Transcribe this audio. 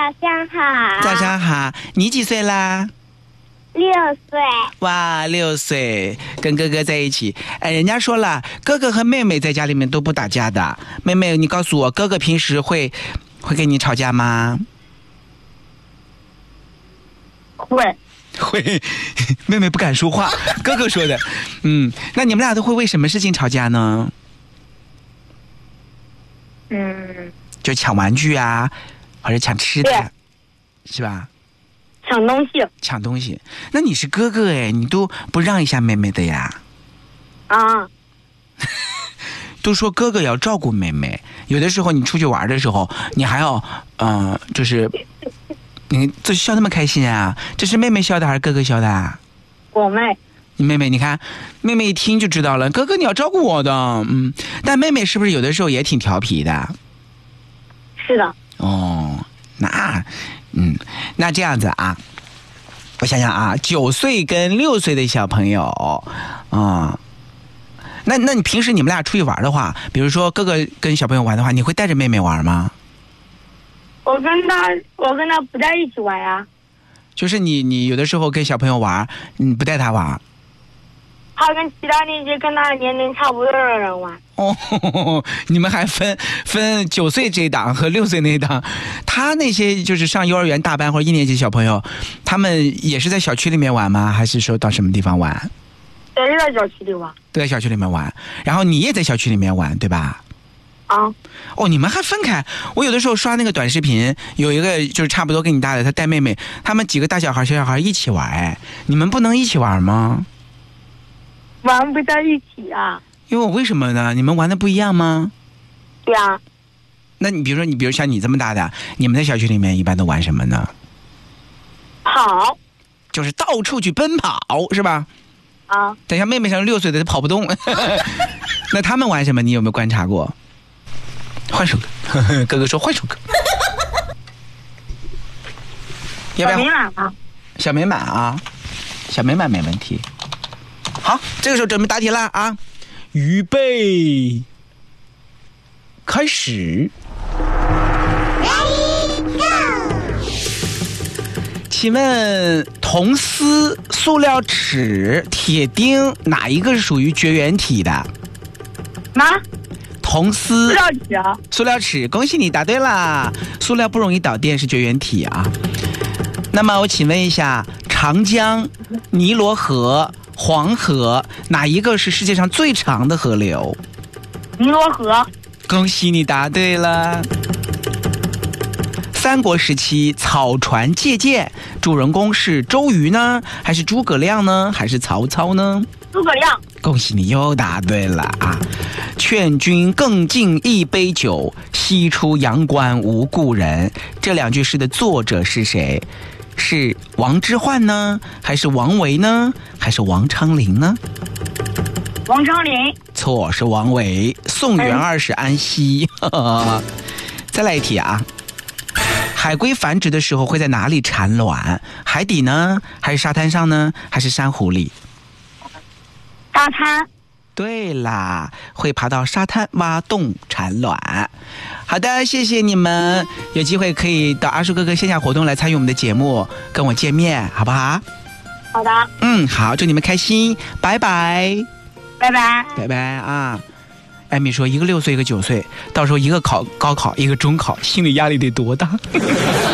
上好。 早上好，你几岁啦 6岁。 哇，6岁，跟哥哥在一起。哎，人家说了，哥哥和妹妹在家里面都不打架的。妹妹，你告诉我，哥哥平时会跟你吵架吗？会，妹妹不敢说话，哥哥说的。那你们俩都会为什么事情吵架呢？就抢玩具啊，或者抢吃的，是吧？抢东西。那你是哥哥哎，你都不让一下妹妹的呀？ 啊。 都说哥哥要照顾妹妹，有的时候你出去玩的时候，你还要就是你这笑那么开心啊？这是妹妹笑的还是哥哥笑的啊？ 我妹。 你妹妹，你看，妹妹一听就知道了，哥哥你要照顾我的。但妹妹是不是有的时候也挺调皮的？ 是的。 哦，那这样子啊，我想想啊，9岁跟6岁的小朋友，那你平时你们俩出去玩的话，比如说哥哥跟小朋友玩的话，你会带着妹妹玩吗？ 我跟他不在一起玩啊。 就是你有的时候跟小朋友玩，你不带他玩。 他跟其他那些跟他年龄差不多的人玩。 你们还分9岁这一档和6岁那一档。他那些就是上幼儿园大班或者1年级小朋友，他们也是在小区里面玩吗？还是说到什么地方玩？ 也是在小区里玩。 都在小区里面玩，然后你也在小区里面玩，对吧？你们还分开。我有的时候刷那个短视频，有一个就是差不多跟你大的，他带妹妹，他们几个大小孩一起玩。哎，你们不能一起玩吗？ 玩不在一起啊。 因为为什么呢？你们玩的不一样吗？ 对啊。 那你比如像你这么大的，你们在小区里面一般都玩什么呢？ 跑。 就是到处去奔跑，是吧？等一下，妹妹像6岁的，她跑不动。那他们玩什么？你有没有观察过？换首歌，哥哥说换首歌。要不要？ 小美满啊。 小美满啊，小美满没问题。好，这个时候准备答题了啊！预备，开始。请问铜丝、塑料尺、铁钉哪一个是属于绝缘体的？铜丝、塑料尺，恭喜你答对啦！塑料不容易导电，是绝缘体啊。那么我请问一下，长江、尼罗河、黄河哪一个是世界上最长的河流？ 尼罗河。 恭喜你答对了。三国时期草船借箭，主人公是周瑜呢，还是诸葛亮呢，还是曹操呢？ 诸葛亮。 恭喜你又答对了啊！劝君更尽一杯酒，西出阳关无故人。这2句诗的作者是谁？是王之涣呢，还是王维呢，还是王昌龄呢？ 王昌龄。 错，是王维。宋元二使安西。再来一题啊！海龟繁殖的时候会在哪里产卵？海底呢，还是沙滩上呢，还是珊瑚里？ 沙滩。 对啦，会爬到沙滩挖洞产卵。好的，谢谢你们，有机会可以到阿树哥哥线下活动来参与我们的节目，跟我见面，好不好？ 好的。 好，祝你们开心，拜拜。 拜拜。 拜拜啊！艾米说，一个6岁，一个9岁，到时候一个考高考，一个中考，心理压力得多大？